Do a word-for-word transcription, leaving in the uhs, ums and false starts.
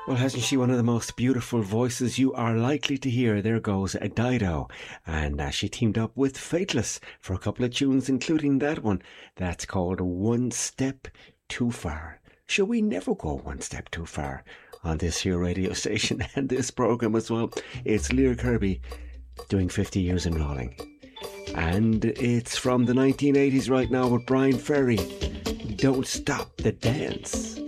Well, hasn't she one of the most beautiful voices you are likely to hear? There goes Dido. And uh, she teamed up with Fateless for a couple of tunes, including that one. That's called One Step Too Far. Shall we never go one step too far on this here radio station and this programme as well? It's Lear Kirby doing fifty years in Rolling. And it's from the nineteen eighties right now with Brian Ferry. Don't Stop the Dance.